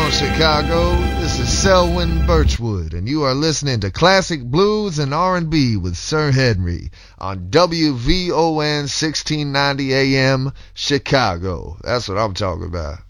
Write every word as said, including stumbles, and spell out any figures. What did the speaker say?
on, Chicago? This is Selwyn Birchwood, and you are listening to Classic Blues and R and B with Sir Henry on W V O N sixteen ninety A M Chicago. That's what I'm talking about.